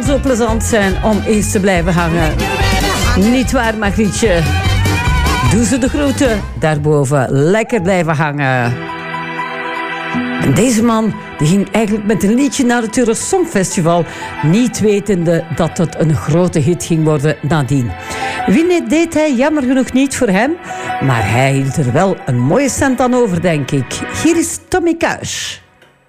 kan zo plezant zijn om eens te blijven hangen. Niet waar, Margrietje? Doe ze de groeten daarboven. Lekker blijven hangen. En deze man die ging eigenlijk met een liedje naar het Euro Songfestival, niet wetende dat het een grote hit ging worden nadien. Winnen deed hij jammer genoeg niet voor hem, maar hij hield er wel een mooie cent aan over, denk ik. Hier is Tommy Cash.